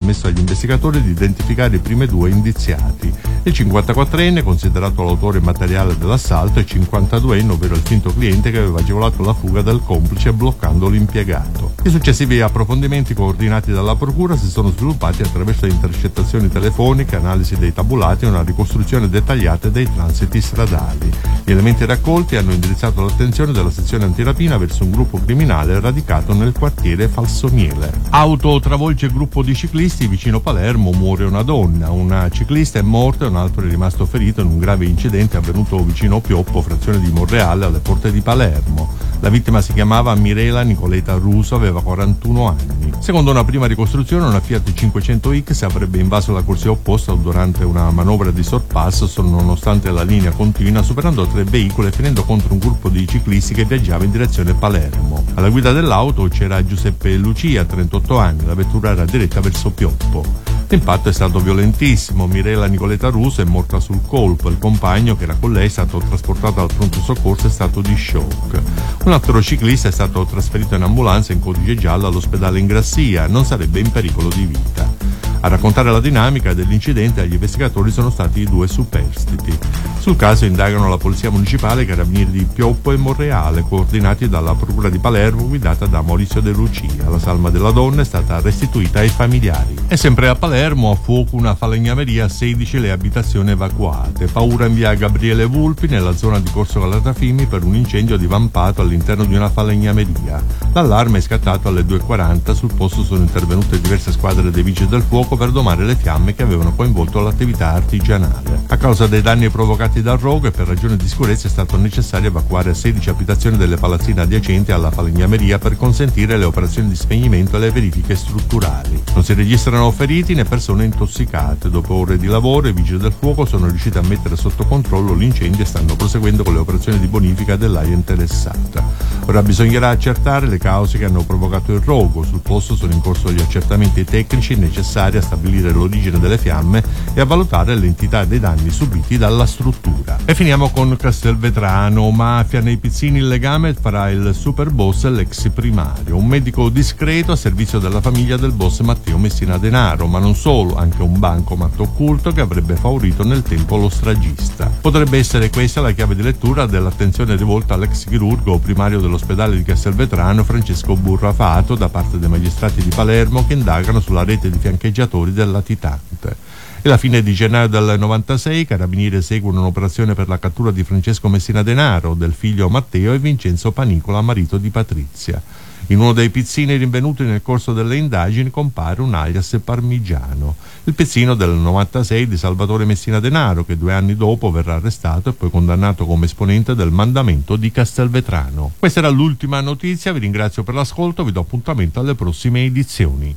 permesso agli investigatori di identificare i primi due indiziati. Il 54enne, considerato l'autore materiale dell'assalto, e il 52enne, ovvero il finto cliente che aveva agevolato la fuga del complice bloccando l'impiegato. I successivi approfondimenti coordinati dalla procura si sono sviluppati attraverso intercettazioni telefoniche, analisi dei tabulati e una ricostruzione dettagliata dei transiti stradali. Gli elementi raccolti hanno indirizzato l'attenzione della sezione antirapina verso un gruppo criminale radicato nel quartiere Falsomiele. Auto travolge il gruppo di ciclisti vicino Palermo, muore una donna. Una ciclista è morta e un altro è rimasto ferito in un grave incidente avvenuto vicino Pioppo, frazione di Monreale, alle porte di Palermo. La vittima si chiamava Mirela Nicoleta Russo, aveva 41 anni. Secondo una prima ricostruzione, una Fiat 500X avrebbe invaso la corsia opposta durante una manovra di sorpasso, nonostante la linea continua, superando 3 veicoli e finendo contro un gruppo di ciclisti che viaggiava in direzione Palermo. Alla guida dell'auto c'era Giuseppe Lucia, 38 anni, la vettura era diretta verso Pioppo. L'impatto è stato violentissimo, Mirela Nicoleta Russo è morta sul colpo, il compagno che era con lei è stato trasportato al pronto soccorso e stato di shock. Un altro ciclista è stato trasferito in ambulanza in codice giallo all'ospedale in Grassia, non sarebbe in pericolo di vita. A raccontare la dinamica dell'incidente agli investigatori sono stati i 2 superstiti. Sul caso indagano la Polizia Municipale, i Carabinieri di Pioppo e Monreale, coordinati dalla Procura di Palermo guidata da Maurizio De Lucia. La salma della donna è stata restituita ai familiari. E sempre a Palermo, a fuoco una falegnameria, 16 le abitazioni evacuate. Paura in via Gabriele Vulpi, nella zona di Corso Calatafimi, per un incendio divampato all'interno di una falegnameria. L'allarme è scattato alle 2:40, sul posto sono intervenute diverse squadre dei vigili del fuoco per domare le fiamme che avevano coinvolto l'attività artigianale. A causa dei danni provocati dal rogo e per ragioni di sicurezza è stato necessario evacuare 16 abitazioni delle palazzine adiacenti alla falegnameria per consentire le operazioni di spegnimento e le verifiche strutturali. Non si registrano feriti né persone intossicate. Dopo ore di lavoro i vigili del fuoco sono riusciti a mettere sotto controllo l'incendio e stanno proseguendo con le operazioni di bonifica dell'area interessata. Ora bisognerà accertare le cause che hanno provocato il rogo. Sul posto sono in corso gli accertamenti tecnici necessari a stabilire l'origine delle fiamme e a valutare l'entità dei danni subiti dalla struttura. E finiamo con Castelvetrano, mafia nei pizzini, il legame fra il super boss e l'ex primario. Un medico discreto a servizio della famiglia del boss Matteo Messina Denaro, ma non solo, anche un bancomat occulto che avrebbe favorito nel tempo lo stragista. Potrebbe essere questa la chiave di lettura dell'attenzione rivolta all'ex chirurgo primario dell'ospedale di Castelvetrano, Francesco Burrafato, da parte dei magistrati di Palermo che indagano sulla rete di fiancheggiatori del latitante. E alla fine di gennaio del 96 i carabinieri eseguono un'operazione per la cattura di Francesco Messina Denaro, del figlio Matteo, e Vincenzo Panicola, marito di Patrizia. In uno dei pizzini rinvenuti nel corso delle indagini compare un alias parmigiano, il pizzino del 96 di Salvatore Messina Denaro, che 2 anni dopo verrà arrestato e poi condannato come esponente del mandamento di Castelvetrano. Questa era l'ultima notizia, vi ringrazio per l'ascolto, vi do appuntamento alle prossime edizioni.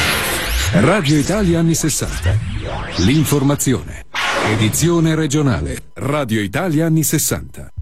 Radio Italia anni 60. L'informazione. Edizione regionale. Radio Italia anni 60.